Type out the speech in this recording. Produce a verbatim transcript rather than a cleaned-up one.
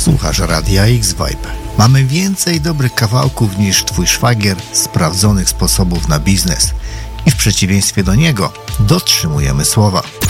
Słuchasz Radia X-Vibe. Mamy więcej dobrych kawałków niż twój szwagier sprawdzonych sposobów na biznes i w przeciwieństwie do niego dotrzymujemy słowa.